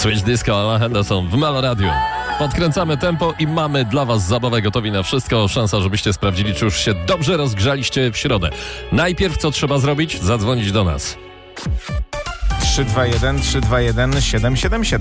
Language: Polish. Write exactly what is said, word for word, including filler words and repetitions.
Switch Disco, Alan Henderson w Melo Radio. Podkręcamy tempo i mamy dla was zabawę, gotowi na wszystko. Szansa, żebyście sprawdzili, czy już się dobrze rozgrzaliście w środę. Najpierw co trzeba zrobić? Zadzwonić do nas. trzy dwa jeden, trzy dwa jeden, siedem siedem siedem.